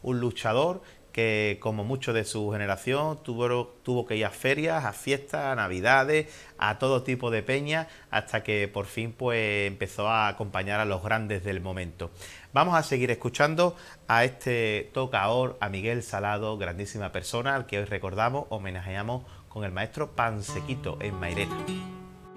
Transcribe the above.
un luchador que, como muchos de su generación, tuvo que ir a ferias, a fiestas, a navidades, a todo tipo de peñas, hasta que por fin pues empezó a acompañar a los grandes del momento. Vamos a seguir escuchando a este tocaor, a Miguel Salado, grandísima persona, al que hoy recordamos, homenajeamos con el maestro Pansequito en Mairena.